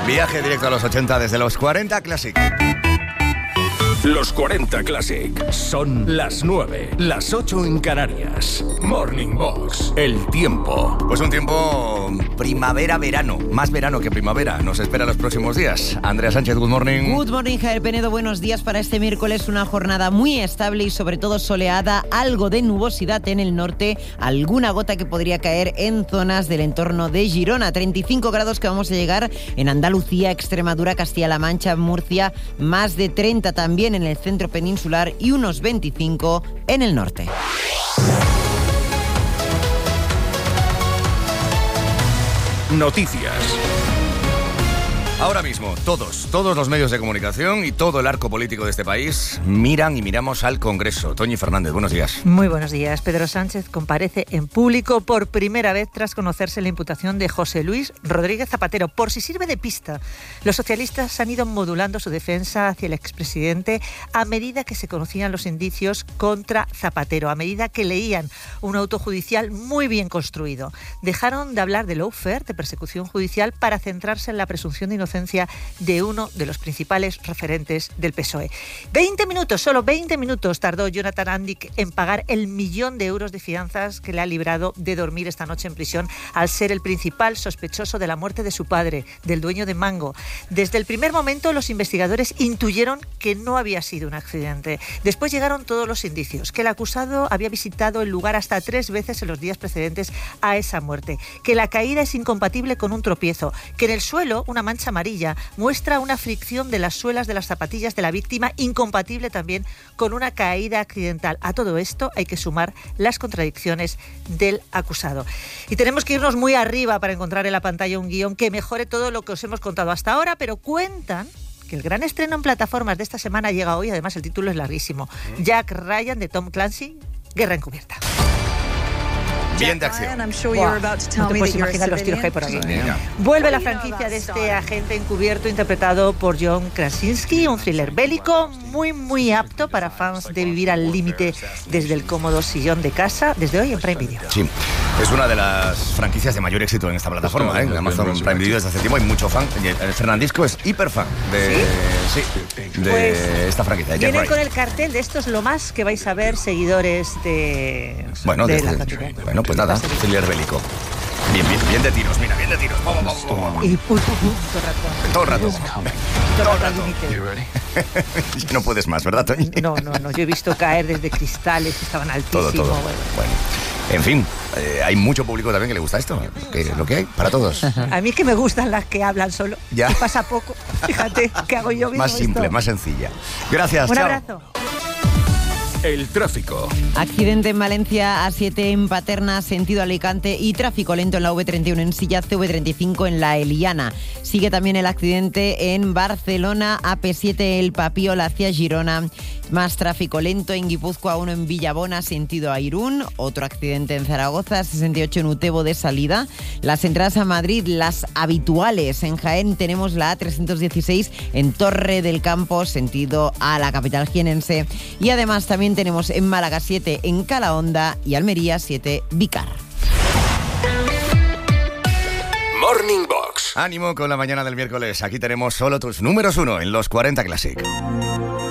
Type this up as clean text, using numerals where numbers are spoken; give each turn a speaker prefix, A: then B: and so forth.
A: Viaje directo a los 80 desde los 40 Classic.
B: Los 40 Classic son las 9, las 8 en Canarias. Morning Box, el tiempo.
A: Pues un tiempo primavera-verano, más verano que primavera. Nos espera los próximos días. Andrea Sánchez, good morning.
C: Good morning, Javier Penedo. Buenos días para este miércoles. Una jornada muy estable y sobre todo soleada. Algo de nubosidad en el norte. Alguna gota que podría caer en zonas del entorno de Girona. 35 grados que vamos a llegar en Andalucía, Extremadura, Castilla-La Mancha, Murcia. Más de 30 también en el centro peninsular y unos 25 en el norte.
B: Noticias.
A: Ahora mismo, todos los medios de comunicación y todo el arco político de este país miran y miramos al Congreso. Toñi Fernández, buenos días.
D: Muy buenos días. Pedro Sánchez comparece en público por primera vez tras conocerse la imputación de José Luis Rodríguez Zapatero. Por si sirve de pista, los socialistas han ido modulando su defensa hacia el expresidente a medida que se conocían los indicios contra Zapatero, a medida que leían un auto judicial muy bien construido. Dejaron de hablar de lawfare, de persecución judicial, para centrarse en la presunción de inocencia de uno de los principales referentes del PSOE. 20 minutos, solo 20 minutos tardó Jonathan Andic en pagar el 1 millón de euros de fianzas que le ha librado de dormir esta noche en prisión al ser el principal sospechoso de la muerte de su padre, del dueño de Mango. Desde el primer momento los investigadores intuyeron que no había sido un accidente. Después llegaron todos los indicios, que el acusado había visitado el lugar hasta 3 veces en los días precedentes a esa muerte, que la caída es incompatible con un tropiezo, que en el suelo una mancha amarilla muestra una fricción de las suelas de las zapatillas de la víctima, incompatible también con una caída accidental. A todo esto hay que sumar las contradicciones del acusado. Y tenemos que irnos muy arriba para encontrar en la pantalla un guión que mejore todo lo que os hemos contado hasta ahora, pero cuentan que el gran estreno en plataformas de esta semana llega hoy. Además, el título es larguísimo. Jack Ryan, de Tom Clancy, Guerra Encubierta.
A: Bien de acción.
D: No te puedes imaginar los tiros que hay por aquí. Vuelve la franquicia de este agente encubierto interpretado por John Krasinski, un thriller bélico muy apto para fans de vivir al límite desde el cómodo sillón de casa, desde hoy en Prime Video.
A: Sí, es una de las franquicias de mayor éxito en esta plataforma, en Amazon Prime Video desde hace tiempo. Hay mucho fan. El Fernandisco es hiper fan de esta franquicia.
D: Vienen con el cartel de esto es lo más que vais a ver, seguidores de la franquicia.
A: Bueno, pues nada, thriller bélico. Bien de tiros, mira, bien de tiros.
D: Y
A: todo el rato. No puedes más, ¿verdad, Toñi?
D: No, yo he visto caer desde cristales que estaban altísimos.
A: Todo. Bueno, en fin, hay mucho público también que le gusta esto, que es lo que hay, para todos.
D: A mí que me gustan las que hablan solo,
A: ya.
D: Y pasa poco. Fíjate, ¿qué hago yo viendo
A: Más simple,
D: esto?
A: más sencilla. Gracias,
D: Un
A: chao.
D: abrazo.
B: El tráfico.
C: Accidente en Valencia, A7 en Paterna, sentido Alicante, y tráfico lento en la V31 en Silla, V35 en La Eliana. Sigue también el accidente en Barcelona, AP7 El Papiol hacia Girona. Más tráfico lento en Guipúzcoa, 1 en Villabona, sentido a Irún. Otro accidente en Zaragoza, 68 en Utebo de salida. Las entradas a Madrid, las habituales. En Jaén tenemos la A316 en Torre del Campo, sentido a la capital jienense. Y además también tenemos en Málaga 7 en Calahonda y Almería 7 Vícar.
B: Morning Box.
A: Ánimo con la mañana del miércoles. Aquí tenemos solo tus números 1 en los 40 Classic.